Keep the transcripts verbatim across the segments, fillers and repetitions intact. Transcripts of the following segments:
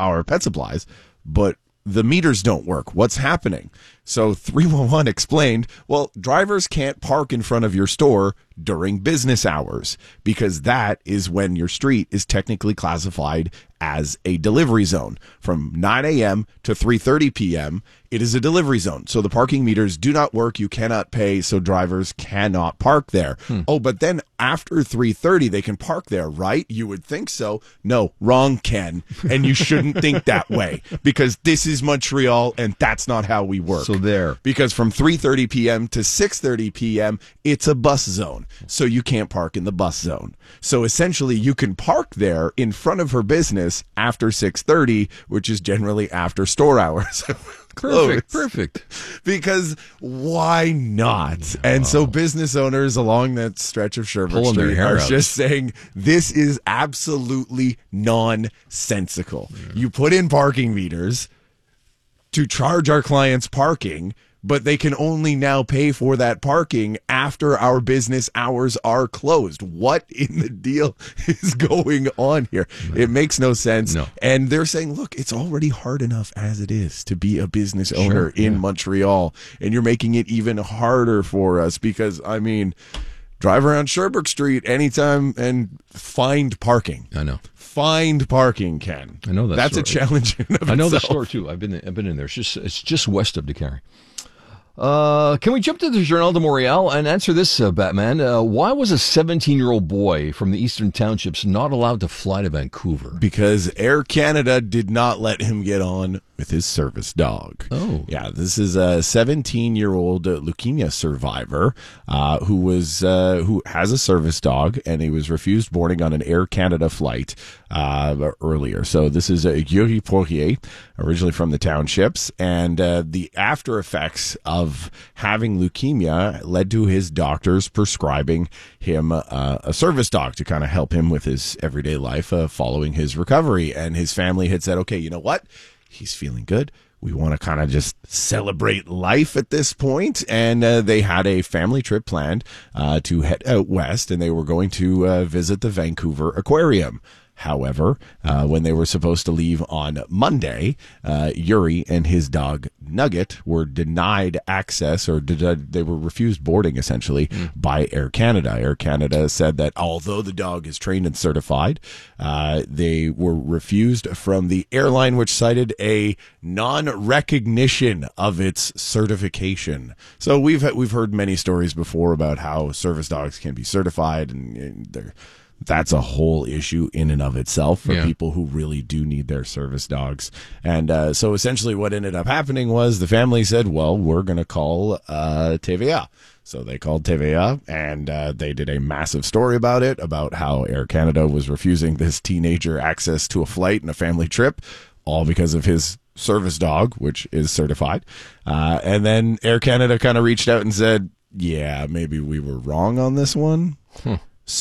our pet supplies, but the meters don't work. What's happening? So three one one explained, well, drivers can't park in front of your store during business hours because that is when your street is technically classified as a delivery zone. From nine a.m. to three thirty p.m., it is a delivery zone. So the parking meters do not work. You cannot pay, so drivers cannot park there. Hmm. Oh, but then after three thirty, they can park there, right? You would think so. No, wrong, Ken. And you shouldn't think that way because this is Montreal and that's not how we work. So there. Because from three thirty p.m. to six thirty p.m., it's a bus zone. So you can't park in the bus zone. So essentially, you can park there in front of her business after six thirty, which is generally after store hours. Perfect, perfect. Because why not? No. And so business owners along that stretch of Sherbrooke Pulling Street their hair are out. just saying this is absolutely nonsensical. Yeah. You put in parking meters to charge our clients parking, but they can only now pay for that parking after our business hours are closed. What in the deal is going on here? No. It makes no sense. No. And they're saying, look, it's already hard enough as it is to be a business owner sure, in yeah. Montreal, and you're making it even harder for us because, I mean, drive around Sherbrooke Street anytime and find parking. I know. Find parking, Ken. I know that That's store. a challenge in of I know itself. the store, too. I've been I've been in there. It's just, it's just west of DeCarry. Uh, can we jump to the Journal de Montréal and answer this, uh, Batman? Uh, why was a seventeen-year-old boy from the Eastern Townships not allowed to fly to Vancouver? Because Air Canada did not let him get on with his service dog. Oh. Yeah, this is a seventeen-year-old leukemia survivor uh, who was uh, who has a service dog, and he was refused boarding on an Air Canada flight uh, earlier. So this is uh, Yuri Poirier, originally from the Townships, and uh, the after effects of Of having leukemia led to his doctors prescribing him uh, a service dog to kind of help him with his everyday life uh, following his recovery. And his family had said, okay, you know what? He's feeling good. We want to kind of just celebrate life at this point. And uh, they had a family trip planned uh, to head out west, and they were going to uh, visit the Vancouver Aquarium. However, uh, when they were supposed to leave on Monday, uh, Yuri and his dog Nugget were denied access, or did, they were refused boarding, essentially, mm. by Air Canada. Air Canada said that although the dog is trained and certified, uh, they were refused from the airline, which cited a non-recognition of its certification. So we've we've heard many stories before about how service dogs can be certified, and, and they're that's a whole issue in and of itself for yeah. people who really do need their service dogs. And uh, so essentially what ended up happening was the family said, well, we're going to call uh, T V A. So they called T V A, and uh, they did a massive story about it, about how Air Canada was refusing this teenager access to a flight and a family trip, all because of his service dog, which is certified. Uh, and then Air Canada kind of reached out and said, yeah, maybe we were wrong on this one. Hmm.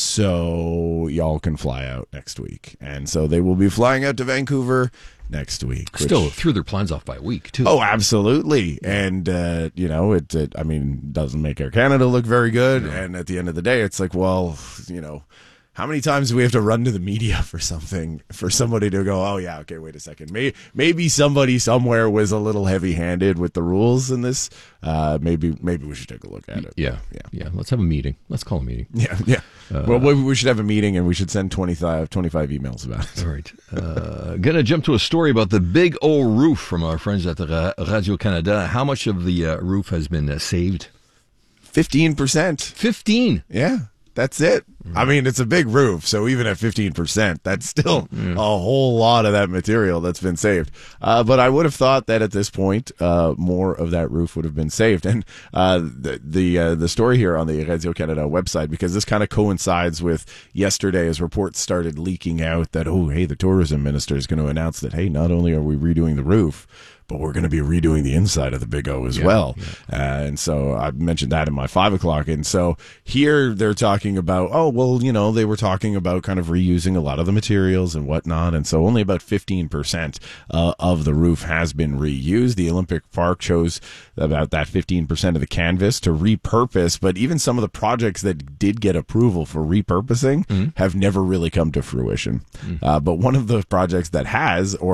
So y'all can fly out next week. And so they will be flying out to Vancouver next week. Which, Still threw their plans off by a week, too. Oh, absolutely. And, uh, you know, it, it, I mean, doesn't make Air Canada look very good. No. And at the end of the day, it's like, well, you know, how many times do we have to run to the media for something, for somebody to go, oh, yeah, okay, wait a second. Maybe, maybe somebody somewhere was a little heavy-handed with the rules in this. Uh, maybe maybe we should take a look at it. Yeah, yeah, yeah. Let's have a meeting. Let's call a meeting. Yeah, yeah. Uh, well, we should have a meeting, and we should send twenty-five, twenty-five emails about it. All right. Uh, going to jump to a story about the Big O roof from our friends at the Radio-Canada. How much of the uh, roof has been uh, saved? fifteen percent. fifteen? Yeah. That's it. I mean, it's a big roof, so even at fifteen percent, that's still yeah. a whole lot of that material that's been saved. Uh, but I would have thought that at this point, uh, more of that roof would have been saved. And uh, the the, uh, the story here on the Radio-Canada website, because this kind of coincides with yesterday as reports started leaking out that, oh, hey, the tourism minister is going to announce that, hey, not only are we redoing the roof, but we're going to be redoing the inside of the Big O as yeah, well. Yeah. Uh, and so I mentioned that in my five o'clock. And so here they're talking about, oh, well, you know, they were talking about kind of reusing a lot of the materials and whatnot. And so only about fifteen percent uh, of the roof has been reused. The Olympic Park chose about that fifteen percent of the canvas to repurpose. But even some of the projects that did get approval for repurposing mm-hmm. have never really come to fruition. Mm-hmm. Uh, but one of the projects that has, or